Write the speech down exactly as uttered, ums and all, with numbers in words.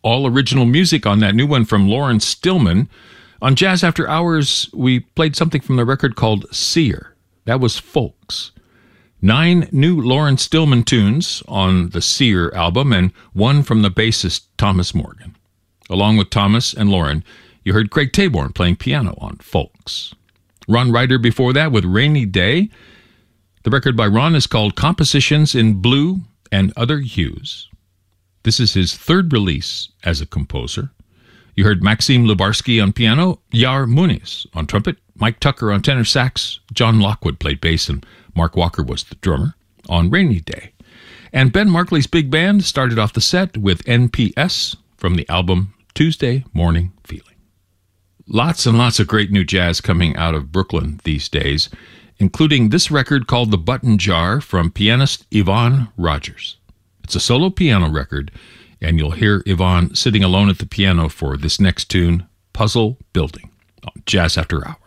all original music on that new one from Lawrence Stillman. On Jazz After Hours, we played something from the record called Seer. That was Folks. Nine new Lawrence Stillman tunes on the Seer album, and one from the bassist Thomas Morgan. Along with Thomas and Lauren, you heard Craig Taborn playing piano on Folks. Ron Ryder before that with Rainy Day. The record by Ron is called Compositions in Blue and Other Hues. This is his third release as a composer. You heard Maxime Lubarsky on piano, Yar Muniz on trumpet, Mike Tucker on tenor sax, John Lockwood played bass, and Mark Walker was the drummer on Rainy Day. And Ben Markley's big band started off the set with N P S from the album Tuesday Morning Feeling. Lots and lots of great new jazz coming out of Brooklyn these days, including this record called The Button Jar from pianist Yvonne Rogers. It's a solo piano record, and you'll hear Yvonne sitting alone at the piano for this next tune, Puzzle Building, on Jazz After Hours.